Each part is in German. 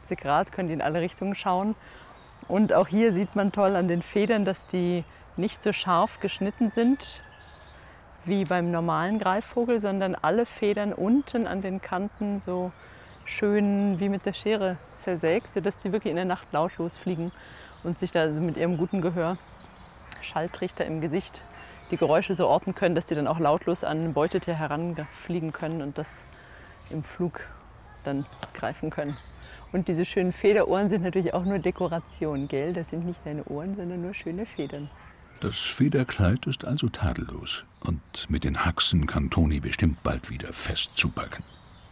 360 Grad, können die in alle Richtungen schauen. Und auch hier sieht man toll an den Federn, dass die nicht so scharf geschnitten sind wie beim normalen Greifvogel, sondern alle Federn unten an den Kanten so schön wie mit der Schere zersägt, sodass die wirklich in der Nacht lautlos fliegen und sich da also mit ihrem guten Gehör, Schalltrichter im Gesicht, die Geräusche so orten können, dass die dann auch lautlos an ein Beutetier heranfliegen können und das im Flug dann greifen können. Und diese schönen Federohren sind natürlich auch nur Dekoration, gell? Das sind nicht deine Ohren, sondern nur schöne Federn. Das Federkleid ist also tadellos. Und mit den Haxen kann Toni bestimmt bald wieder fest zupacken.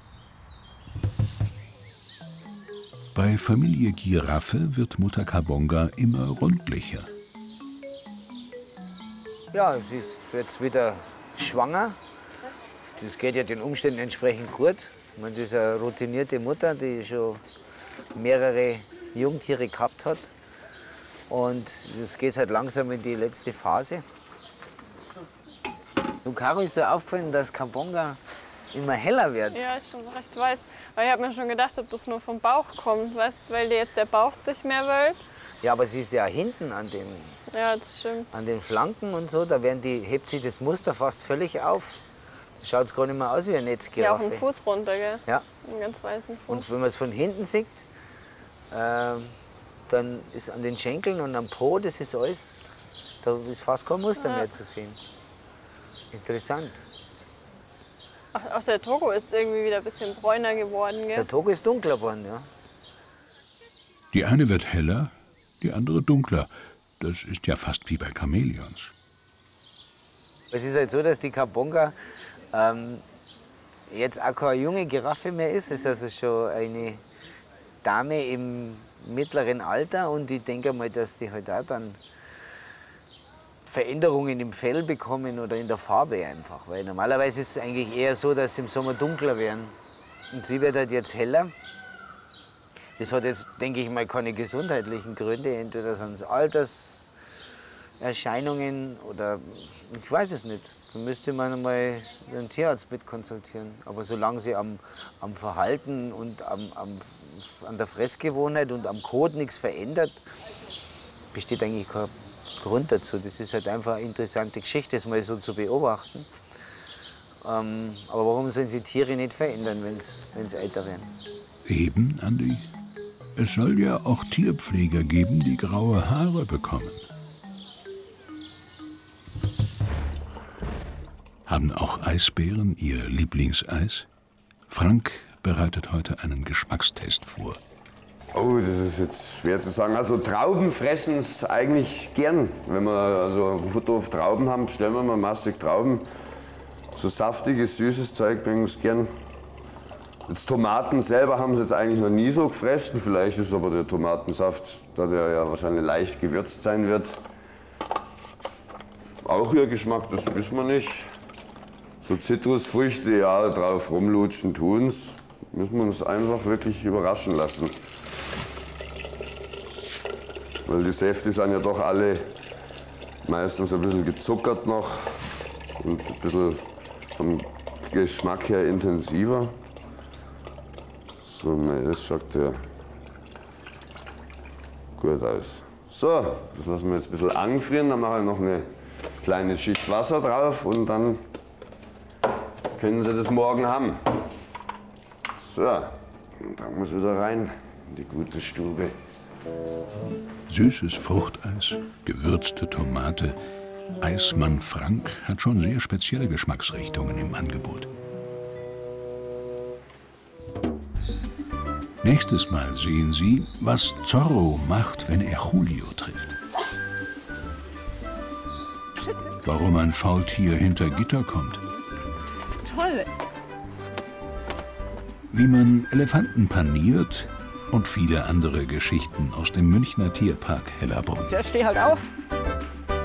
Bei Familie Giraffe wird Mutter Kabonga immer rundlicher. Ja, sie ist jetzt wieder schwanger. Das geht ja den Umständen entsprechend gut. Ich meine, das ist eine routinierte Mutter, die schon mehrere Jungtiere gehabt hat. Und es geht halt langsam in die letzte Phase. Du, Caro, ist dir aufgefallen, dass Kabonga immer heller wird? Ja, ist schon recht weiß. Weil ich habe mir schon gedacht, ob das nur vom Bauch kommt, weißt, weil dir jetzt der Bauch sich mehr wölbt. Ja, aber sie ist ja hinten an den Flanken und so, da hebt sich das Muster fast völlig auf. Da schaut es gar nicht mehr aus wie eine Netzgiraffe. Ja, auf den Fuß runter, gell? Ja. Einen ganz weißen Fuß. Und wenn man es von hinten sieht, dann ist an den Schenkeln und am Po, das ist alles, da ist fast kein Muster mehr zu sehen. Interessant. Auch der Togo ist irgendwie wieder ein bisschen bräuner geworden, gell? Der Togo ist dunkler geworden, ja. Die eine wird heller, die andere dunkler. Das ist ja fast wie bei Chamäleons. Es ist halt so, dass die Kabonga jetzt auch keine junge Giraffe mehr ist. Es ist also schon eine Dame im mittleren Alter. Und ich denke mal, dass die halt auch dann Veränderungen im Fell bekommen oder in der Farbe einfach. Weil normalerweise ist es eigentlich eher so, dass sie im Sommer dunkler werden. Und sie wird halt jetzt heller. Das hat jetzt, denke ich mal, keine gesundheitlichen Gründe. Entweder sind es Alterserscheinungen oder ich weiß es nicht. Da müsste man mal den Tierarzt mit konsultieren. Aber solange sie am Verhalten und an der Fressgewohnheit und am Kot nichts verändert, besteht eigentlich kein Grund dazu. Das ist halt einfach eine interessante Geschichte, das mal so zu beobachten. Aber warum sollen sie Tiere nicht verändern, wenn sie älter werden? Eben, Andi. Es soll ja auch Tierpfleger geben, die graue Haare bekommen. Haben auch Eisbären ihr Lieblingseis? Frank bereitet heute einen Geschmackstest vor. Oh, das ist jetzt schwer zu sagen. Also Trauben fressen es eigentlich gern. Wenn wir also Futter auf Trauben haben, bestellen wir mal massig Trauben. So saftiges, süßes Zeug bringen wir es gern. Jetzt Tomaten selber haben sie jetzt eigentlich noch nie so gefressen. Vielleicht ist aber der Tomatensaft, da der ja wahrscheinlich leicht gewürzt sein wird, auch ihr Geschmack, das wissen wir nicht. So Zitrusfrüchte, ja, drauf rumlutschen tun's. Müssen wir uns einfach wirklich überraschen lassen. Weil die Säfte sind ja doch alle meistens ein bisschen gezuckert noch und ein bisschen vom Geschmack her intensiver. So, das schaut ja gut aus. So, das lassen wir jetzt ein bisschen angefrieren, dann mache ich noch eine kleine Schicht Wasser drauf und dann können Sie das morgen haben. So, und dann muss wieder rein in die gute Stube. Süßes Fruchteis, gewürzte Tomate. Eismann Frank hat schon sehr spezielle Geschmacksrichtungen im Angebot. Nächstes Mal sehen Sie, was Zorro macht, wenn er Julio trifft. Warum ein Faultier hinter Gitter kommt. Toll! Wie man Elefanten paniert und viele andere Geschichten aus dem Münchner Tierpark Hellerbrunn. Ja, steh halt auf!